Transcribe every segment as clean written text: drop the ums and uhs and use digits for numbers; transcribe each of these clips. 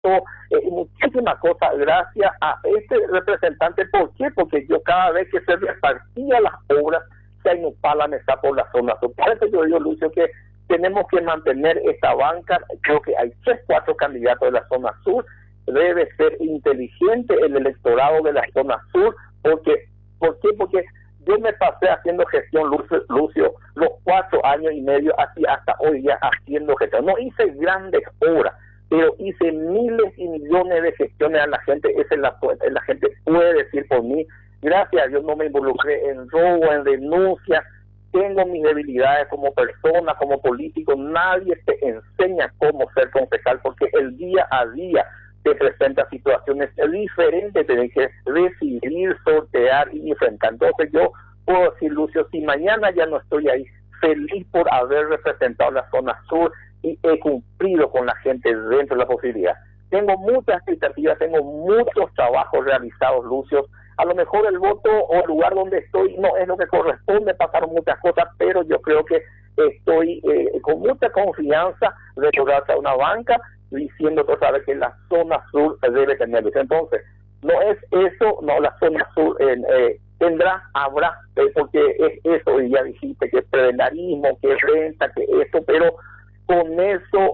muchísimas cosas gracias a este representante. ¿Por qué? Porque yo cada vez que se repartía las obras, se inupalan esta por la zona sur. Por eso yo digo, Lucio, que tenemos que mantener esta banca. Creo que hay 3, 4 candidatos de la zona sur. Debe ser inteligente el electorado de la zona sur. ¿Por qué? Porque yo me pasé haciendo gestión, Lucio, los 4 años y medio así hasta hoy día haciendo gestión. No hice grandes obras, pero hice miles y millones de gestiones a la gente. La gente puede decir por mí. Gracias a Dios no me involucré en robo, en denuncia. Tengo mis debilidades como persona, como político. Nadie te enseña cómo ser concejal, porque el día a día te presenta situaciones diferentes, tenés que decidir, sortear y enfrentar. Entonces yo puedo decir, Lucio, si mañana ya no estoy ahí, feliz por haber representado la zona sur y he cumplido con la gente dentro de la posibilidad. Tengo muchas expectativas, tengo muchos trabajos realizados, Lucio. A lo mejor el voto o el lugar donde estoy no es lo que corresponde, pasaron muchas cosas, pero yo creo que estoy con mucha confianza de lograr una banca, diciendo otra vez que la zona sur debe tener. Entonces, no es eso, no, la zona sur habrá, porque es eso, y ya dijiste, que es prebendarismo, que es renta, que eso, pero con eso,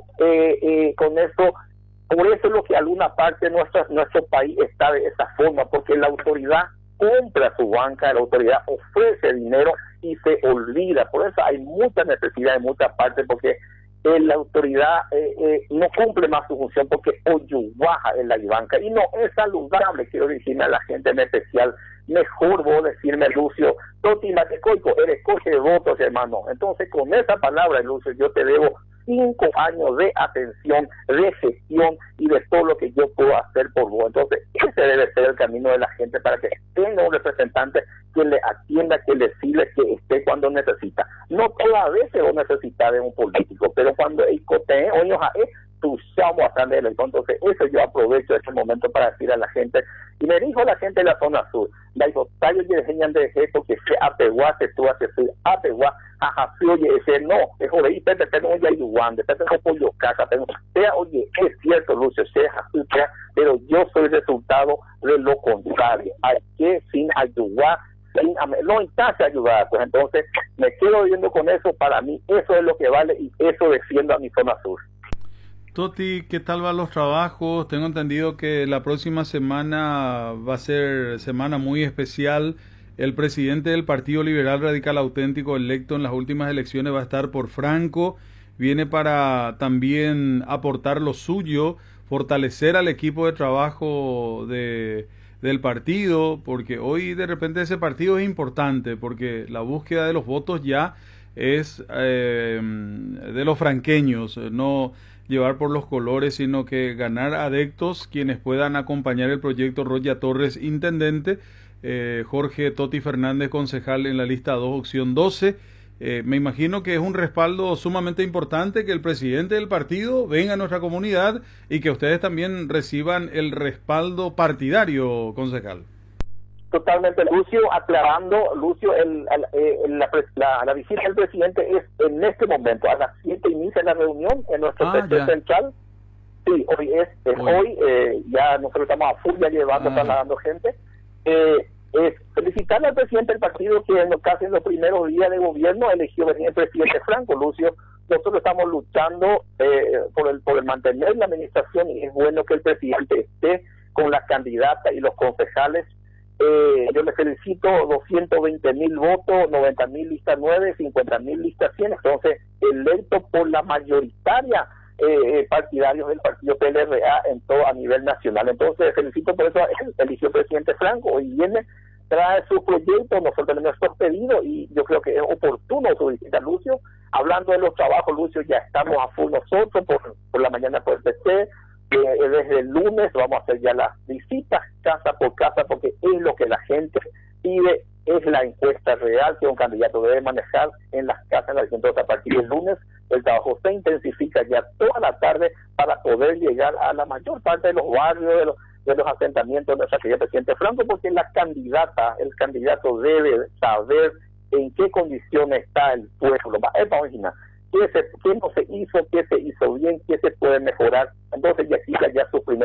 por eso es lo que alguna parte de nuestro país está de esa forma, porque la autoridad compra su banca, la autoridad ofrece dinero y se olvida. Por eso hay mucha necesidad en muchas partes, porque la autoridad no cumple más su función, porque hoy baja en la banca y no es saludable. Quiero decirme a la gente en especial, mejor vos decirme, Lucio, Toti Matecoico, eres coche de votos, hermano. Entonces, con esa palabra, Lucio, yo te debo 5 años de atención, de gestión y de todo lo que yo puedo hacer por vos. Entonces, ese debe ser el camino de la gente, para que tenga un representante que le atienda, que le sirve, que esté cuando necesita. No todas las veces vos necesitas de un político, pero cuando el cote, tu chamo a de él. Entonces, eso yo aprovecho este momento para decir a la gente, y me dijo la gente de la zona sur, la dijo, tallo y enseñan de esto, que se apegua, se tú haces apegua, ajá, sí, oye, ese no, es oye, pero oye, ayudando, pero pollo casa, oye, es cierto, Lucio, pero yo soy resultado de lo contrario. Hay que sin ayudar, no instancia ayudar, pues entonces me quedo viviendo con eso. Para mí eso es lo que vale y eso defiendo a mi zona sur. Toti, ¿qué tal van los trabajos? Tengo entendido que la próxima semana va a ser semana muy especial. El presidente del Partido Liberal Radical Auténtico electo en las últimas elecciones va a estar por Franco. Viene para también aportar lo suyo, fortalecer al equipo de trabajo del partido, porque hoy de repente ese partido es importante, porque la búsqueda de los votos ya es de los franqueños, no llevar por los colores, sino que ganar adeptos quienes puedan acompañar el proyecto. Roya Torres, intendente, Jorge Toti Fernández, concejal en la lista 2, opción 12. Me imagino que es un respaldo sumamente importante que el presidente del partido venga a nuestra comunidad y que ustedes también reciban el respaldo partidario, concejal. Totalmente, Lucio, aclarando, Lucio, la visita del presidente es en este momento, a las 7 inicia la reunión en nuestro sector central. Sí, hoy ya nosotros estamos a full ya llevando, trasladando gente. Es felicitarle al presidente del partido, que casi en los primeros días de gobierno eligió venir el presidente Franco, Lucio. Nosotros estamos luchando por el mantener la administración, y es bueno que el presidente esté con la candidata y los concejales. Yo le felicito, 220,000 votos, 90,000 lista 9, 50,000 lista 100, entonces electo por la mayoritaria partidarios del partido PLRA en todo a nivel nacional. Entonces felicito por eso a él, eligió presidente Franco, hoy viene, trae su proyecto, nosotros tenemos estos pedidos y yo creo que es oportuno su visita, Lucio. Hablando de los trabajos, Lucio, ya estamos a full nosotros, por la mañana por el PC. Desde el lunes vamos a hacer ya las visitas casa por casa, porque es lo que la gente pide, es la encuesta real que un candidato debe manejar en las casas. Entonces, a partir del lunes el trabajo se intensifica ya toda la tarde para poder llegar a la mayor parte de los barrios, de los asentamientos de nuestra querida presidente Franco, porque el candidato debe saber en qué condiciones está el pueblo. qué no se hizo, qué se hizo bien, qué se puede mejorar. Entonces ya explica ya su primer